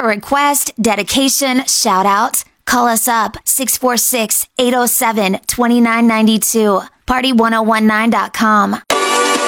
a request, dedication, shout out, call us up 646-807-2992. Party1019.com.